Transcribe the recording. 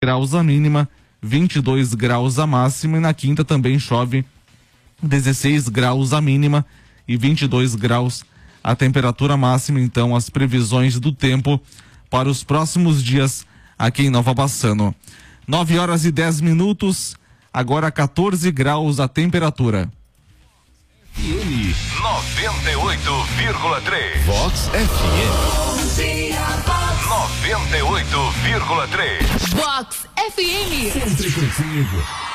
graus a mínima, 22 graus a máxima, e na quinta também chove, 16 graus a mínima e 22 graus a temperatura máxima. Então, as previsões do tempo para os próximos dias aqui em Nova Bassano. 9h10, agora 14 graus a temperatura. FM 98,3. Vox FM 98,3. Vox FM. Sempre contigo.